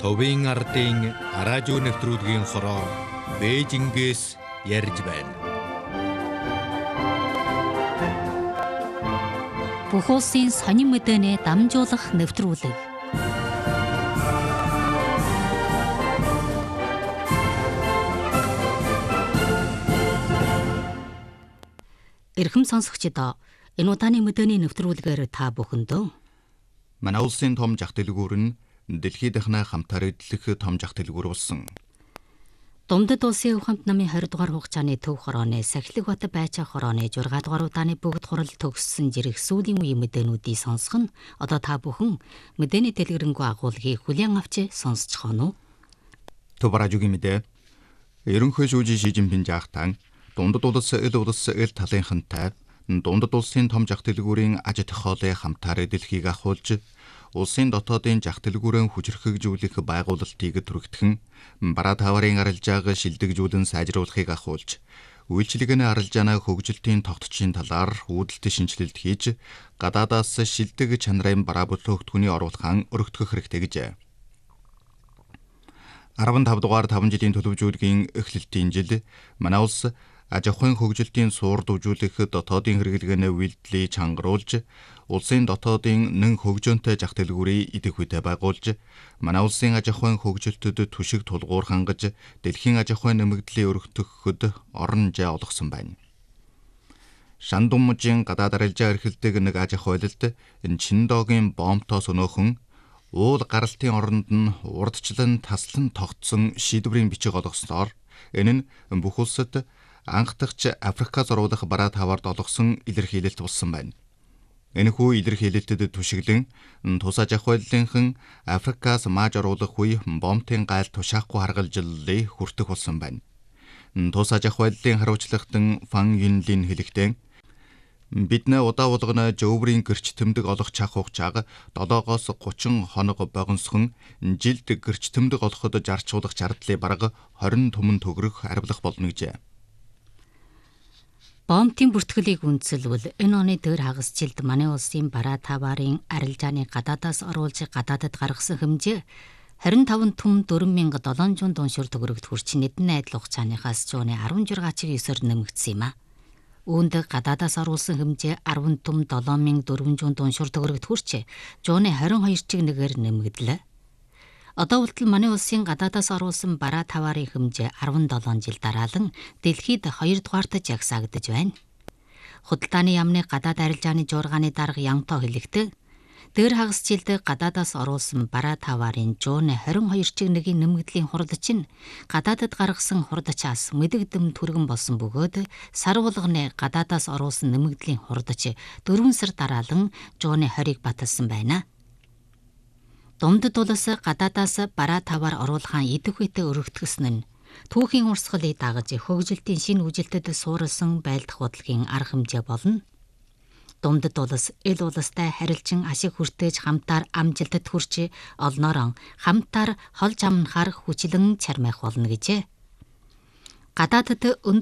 Товын ардын араажуу нэвтрүүлгийн хороо Бээжингээс ярьж байна. Бүх улсын сонин мэдээний дамжуулах нэвтрүүлэг. Эрхэм сонсогчдоо, энэ удааны мэдээний нэвтрүүлгээр та бүхэндөө манай улсын том зах дэлгүүр нь дэлхийд дахна хамтаар эдлэх том зах дэлгүүр болсон. Дундад улсын хувь хамт намын 20 дугаар хугацааны төв хорооны Сахилэг бат байцаа хорооны 6 дугаар удааны бүгд хурал төгссөн жирэх сүүлийн үеийн мэдээнүүдийг сонсох нь одоо та бүхэн мэдээний дэлгэрэнгүй агуулгыг хүлээн авч сонсцох нь. Төв радиогийн мэдээ. Ерөнхий шүүжийн Ши Жинпин жаахтан дундад улс эл талынхантай дундад улсын том зах дэлгүүрийн аж ахуй хоолой хамтаар эдлэхийг ахуулж улсын дотоодын зах дэлгүүрэн хүчрхэгжүүлэх байгуулалтыг түрэгдэхэн бараа таварын арилжааг шилдэгжүүлэн сайжруулахыг ахуулж үйлчлэгний арилжаанаа хөгжилтийн тогтцын талаар үүдэлт шинжилэлт хийж гадаадаас шилдэг чанарын бараа бүлөөгдэхүүний оруулахын өргөдгөх хэрэгтэй гэжээ. 15 дугаар 5 жилийн төлөвжүүлгийн эхлэлтийн жил манай улс аж ахуйн хөгжилтийн суур дүүжүүлэх дотоодын хэрэглэгээний үйлдэлийг чангаруулж улсын дотоодын нэн хөгжөөнтэй зах дэлгүүрийг идэх үедээ байгуулж манай улсын аж ахуйн хөгжилтөд түшиг тулгуур хангаж дэлхийн аж ахуйн нэмэгдлийг өргөтгөхөд орон зай олгосон байна. Шандумжийн гадаад арилжаа эрхэлдэг нэг аж ахуйлалд энэ Чиндогийн бомбтоос өнөөхөн уул гаралтын оронд нь урдчлан таслан тогтсон шийдвэрийн бичиг олгосноор энэ нь бүх улсад анхдагч Африкаас оруулах бараа тавард олгосон илэрхийлэлт болсон байна. Энэхүү илэрхийлэлтэд түшиглэн тус аж ахуйллынхан Африкаас мааж оруулах үе бомбын гайл тушаахгүй харгалжлалыг хүртэх болсон байна. Тус аж ахуйллын хариуцлагатан Фан Юнлийн хэлэхдээ бид нэ удаа болгоно жөврийн гэрч тэмдэг олох чах хугацааг 7-оос 30 хоног богиносхон жилд гэрч тэмдэг олоход зарцуулах зардлыг бараг 20 түмэн төгрөг арвилах болно гэжээ. Бомбын бүртгэлийг үндсэлвэл энэ оны дээр хагас жилд манай улсын бараа таварын арилжааны гадаадаас оруулж гадаадад гаргасан хэмжээ 25 түм 4700 дуншуур төгрөгт хүрч нийтэн айдал хугацааныхаас зууны 16.9-оор нэмэгдсэн юм а. Үүнд гадаадаас оруулсан хэмжээ 10 түм 7400 дуншуур төгрөгт хүрч зууны 22.1-ээр нэмэгдлээ. Одоо үлтэл манай улсын гадаадаас оруулсан бараа таварын хэмжээ 17 жил дараалан дэлхийд 2 дугаарт жагсаагдж байна. Худалдааны яамны гадаад арилжааны жуургааны дарга Янто хэлэхдээ дээр хагас жилд гадаадаас оруулсан бараа таварын зууны 22.1-ийн нэмэгдлийн хурд чинь гадаадад гаргасан хурдчаас мэдэгдэм түргэн болсон бөгөөд сар болгоны гадаадаас оруулсан нэмэгдлийн хурдч 4 сар дараалан зууны 20-ыг баталсан байна. Дундад улс гадаадаас бараа таваар оруулахаа идэх үедээ өргөтгсөн нь түүхийн урсгалыг дагаж хөгжилтийн шинэ үжилтэд суурилсан байлдах бодлогын арга хэмжээ болно. Дундад улс эл улстай харилцан ашиг хүртээж хамтаар амжилтад хүрч олноороо хамтаар холж амнахаар хүчлэн чармайх болно гэжээ. Гадаадд